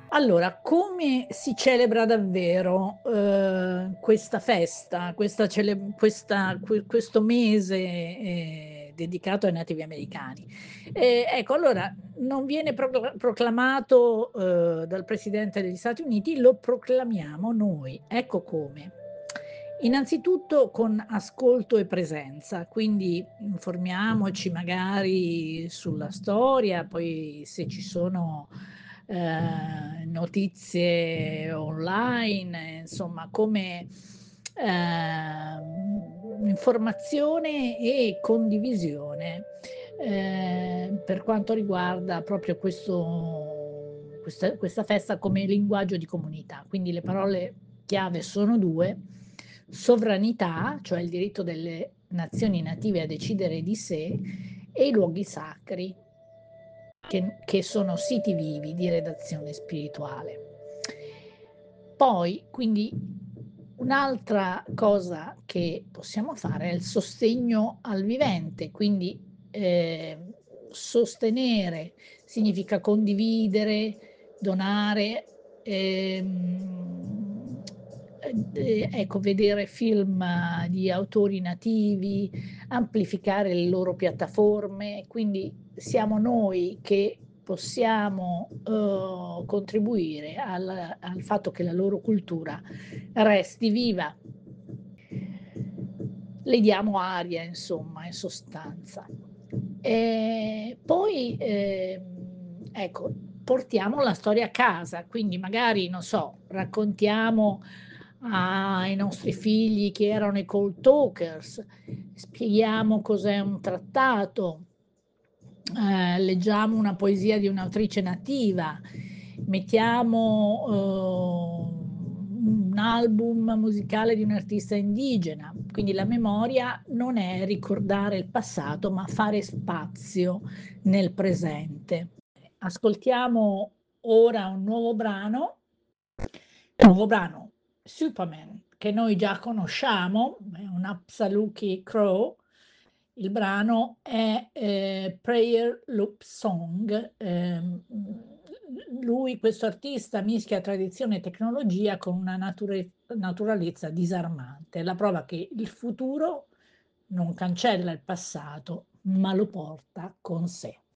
Allora, come si celebra davvero, questa festa, questo mese, dedicato ai nativi americani? Ecco, allora non viene proclamato, dal Presidente degli Stati Uniti, lo proclamiamo noi. Ecco come. Innanzitutto con ascolto e presenza, quindi informiamoci magari sulla storia, poi se ci sono, notizie online, insomma come, informazione e condivisione, per quanto riguarda proprio questa festa come linguaggio di comunità. Quindi le parole chiave sono 2: sovranità, cioè il diritto delle nazioni native a decidere di sé, e i luoghi sacri, che sono siti vivi di redazione spirituale. Poi, quindi, un'altra cosa che possiamo fare è il sostegno al vivente, quindi, sostenere significa condividere, donare, ecco, vedere film di autori nativi, amplificare le loro piattaforme, quindi siamo noi che possiamo, contribuire al fatto che la loro cultura resti viva. Le diamo aria insomma, in sostanza. Poi, ecco, portiamo la storia a casa, quindi magari, non so, raccontiamo ai nostri figli chi erano i Cold Talkers, spieghiamo cos'è un trattato, leggiamo una poesia di un'autrice nativa, mettiamo, un album musicale di un artista indigena. Quindi la memoria non è ricordare il passato, ma fare spazio nel presente. Ascoltiamo ora un nuovo brano, Superman, che noi già conosciamo, è un Apsaluki Crow. Il brano è, Prayer Loop Song. Questo artista mischia tradizione e tecnologia con una naturalezza disarmante. La prova che il futuro non cancella il passato, ma lo porta con sé.